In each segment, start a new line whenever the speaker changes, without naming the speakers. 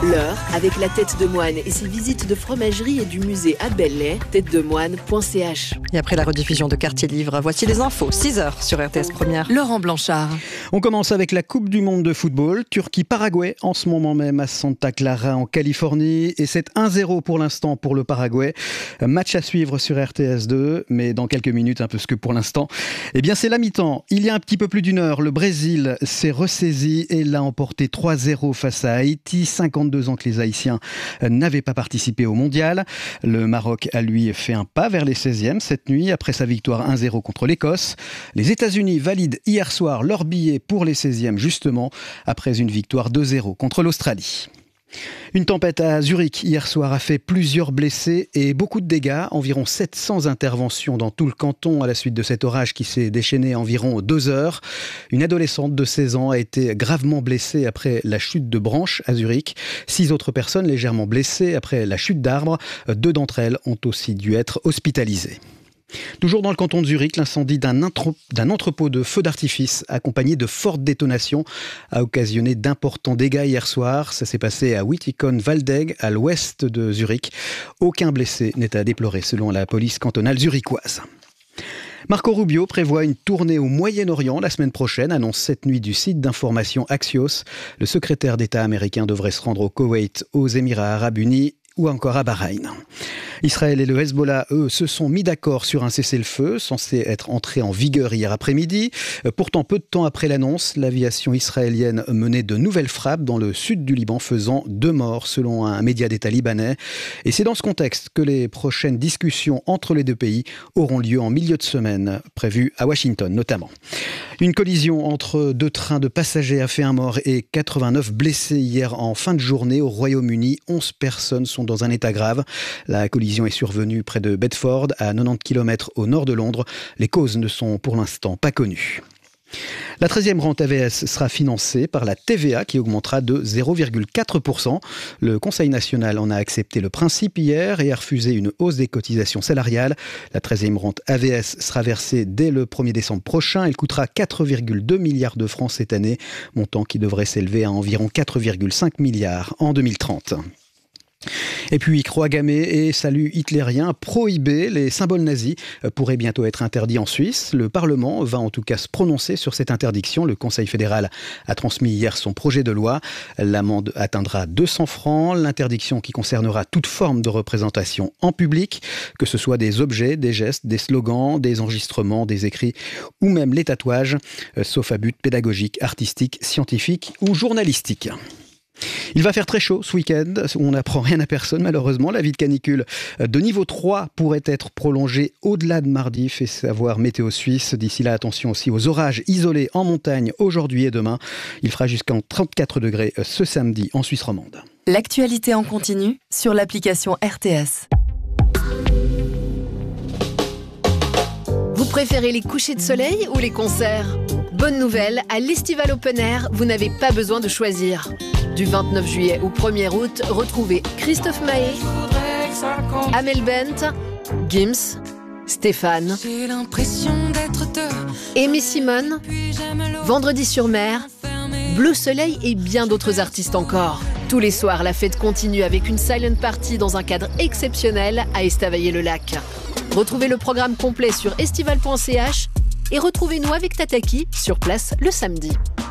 L'heure, avec la tête de moine et ses visites de fromagerie et du musée à Belley, têtedemoine.ch.
Et après la rediffusion de Quartier Livre, voici les infos, 6h sur RTS Première.
Laurent Blanchard.
On commence avec la Coupe du Monde de football. Turquie-Paraguay, en ce moment même à Santa Clara, en Californie. Et c'est 1-0 pour l'instant pour le Paraguay. Match à suivre sur RTS2, mais dans quelques minutes, parce que pour l'instant, c'est la mi-temps. Il y a un petit peu plus d'une heure, le Brésil s'est ressaisi et l'a emporté 3-0 face à Haïti. 52 ans que les Haïtiens n'avaient pas participé au mondial. Le Maroc a lui fait un pas vers les 16e cette nuit après sa victoire 1-0 contre l'Écosse. Les États-Unis valident hier soir leur billet pour les 16e justement après une victoire 2-0 contre l'Australie. Une tempête à Zurich hier soir a fait plusieurs blessés et beaucoup de dégâts, environ 700 interventions dans tout le canton à la suite de cet orage qui s'est déchaîné environ 2 heures. Une adolescente de 16 ans a été gravement blessée après la chute de branches à Zurich. 6 autres personnes légèrement blessées après la chute d'arbres. 2 d'entre elles ont aussi dû être hospitalisées. Toujours dans le canton de Zurich, l'incendie d'un entrepôt de feux d'artifice accompagné de fortes détonations a occasionné d'importants dégâts hier soir. Ça s'est passé à Wittikon-Waldeck, à l'ouest de Zurich. Aucun blessé n'est à déplorer selon la police cantonale zurichoise. Marco Rubio prévoit une tournée au Moyen-Orient la semaine prochaine, annonce cette nuit du site d'information Axios. Le secrétaire d'État américain devrait se rendre au Koweït, aux Émirats arabes unis ou encore à Bahreïn. Israël et le Hezbollah, eux, se sont mis d'accord sur un cessez-le-feu censé être entré en vigueur hier après-midi. Pourtant, peu de temps après l'annonce, l'aviation israélienne menait de nouvelles frappes dans le sud du Liban, faisant 2 morts selon un média d'État libanais. Et c'est dans ce contexte que les prochaines discussions entre les deux pays auront lieu en milieu de semaine, prévues à Washington notamment. Une collision entre 2 trains de passagers a fait 1 mort et 89 blessés hier en fin de journée au Royaume-Uni. 11 personnes sont dans un état grave. La collision est survenue près de Bedford, à 90 km au nord de Londres. Les causes ne sont pour l'instant pas connues. La 13e rente AVS sera financée par la TVA qui augmentera de 0,4%. Le Conseil national en a accepté le principe hier et a refusé une hausse des cotisations salariales. La 13e rente AVS sera versée dès le 1er décembre prochain. Elle coûtera 4,2 milliards de francs cette année, montant qui devrait s'élever à environ 4,5 milliards en 2030. Et puis croix gammée et salut hitlérien prohibés, les symboles nazis pourraient bientôt être interdits en Suisse. Le Parlement va en tout cas se prononcer sur cette interdiction. Le Conseil fédéral a transmis hier son projet de loi. L'amende atteindra 200 francs. L'interdiction qui concernera toute forme de représentation en public, que ce soit des objets, des gestes, des slogans, des enregistrements, des écrits ou même les tatouages, sauf à but pédagogique, artistique, scientifique ou journalistique. Il va faire très chaud ce week-end, on n'apprend rien à personne malheureusement. L'avis de canicule de niveau 3 pourrait être prolongé au-delà de mardi, fait savoir Météo Suisse. D'ici là, attention aussi aux orages isolés en montagne aujourd'hui et demain. Il fera jusqu'en 34 degrés ce samedi en Suisse romande.
L'actualité en continu sur l'application RTS.
Vous préférez les couchers de soleil ou les concerts ? Bonne nouvelle, à l'Estival Open Air, vous n'avez pas besoin de choisir. Du 29 juillet au 1er août, retrouvez Christophe Maé, Amel Bent, Gims, Stéphane, Aimé Simone, Vendredi sur mer, Bleu Soleil et bien d'autres artistes encore. Tous les soirs, la fête continue avec une silent party dans un cadre exceptionnel à Estavayer-le-Lac. Retrouvez le programme complet sur estival.ch et retrouvez-nous avec Tataki sur place le samedi.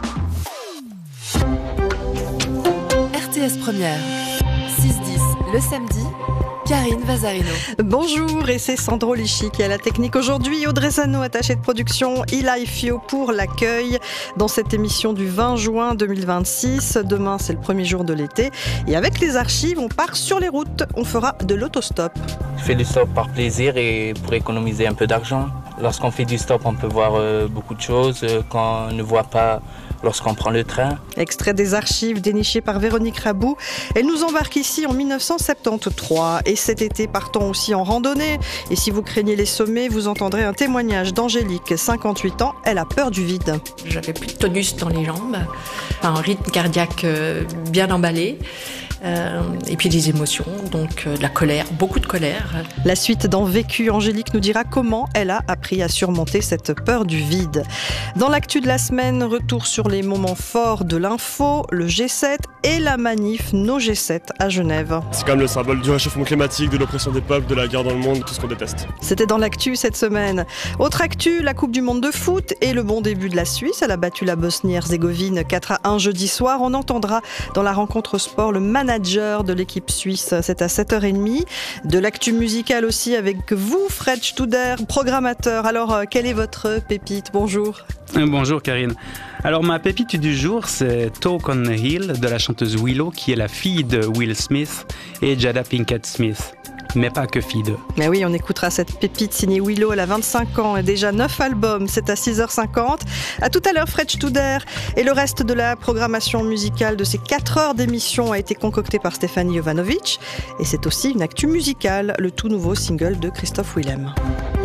RTS Première, 6-10 le samedi, Karine Vazarino.
Bonjour, et c'est Sandro Lichy qui est à la technique aujourd'hui. Audrey Sano, attachée de production, Eli Fio pour l'accueil dans cette émission du 20 juin 2026. Demain, c'est le premier jour de l'été. Et avec les archives, on part sur les routes. On fera de l'autostop.
Je fais du stop par plaisir et pour économiser un peu d'argent. Lorsqu'on fait du stop, on peut voir beaucoup de choses qu'on ne voit pas lorsqu'on prend le train.
Extrait des archives dénichées par Véronique Rabou. Elle nous embarque ici en 1973. Et cet été, partons aussi en randonnée. Et si vous craignez les sommets, vous entendrez un témoignage d'Angélique, 58 ans. Elle a peur du vide.
J'avais plus de tonus dans les jambes, un rythme cardiaque bien emballé. et puis des émotions, donc de la colère, beaucoup de colère.
La suite dans Vécu, Angélique nous dira comment elle a appris à surmonter cette peur du vide. Dans l'actu de la semaine, retour sur les moments forts de l'info, le G7 et la manif No G7 à Genève.
C'est quand même le symbole du réchauffement climatique, de l'oppression des peuples, de la guerre dans le monde, tout ce qu'on déteste.
C'était dans l'actu cette semaine. Autre actu, la Coupe du Monde de foot et le bon début de la Suisse. Elle a battu la Bosnie-Herzégovine 4-1 jeudi soir. On entendra dans la rencontre sport le manager de l'équipe suisse. C'est à 7h30. De l'actu musicale aussi avec vous, Fred Studer, programmateur. Alors, quelle est votre pépite ? Bonjour.
Bonjour Karine. Alors ma pépite du jour, c'est Talk on the Hill de la chanteuse Willow, qui est la fille de Will Smith et Jada Pinkett Smith. Mais pas que fille d'eux.
Mais oui, on écoutera cette pépite signée Willow. Elle a 25 ans et déjà 9 albums. C'est à 6h50. À tout à l'heure, Fred Studer. Et le reste de la programmation musicale de ces 4 heures d'émission a été concocté par Stéphanie Jovanovic. Et c'est aussi une actu musicale, le tout nouveau single de Christophe Willem.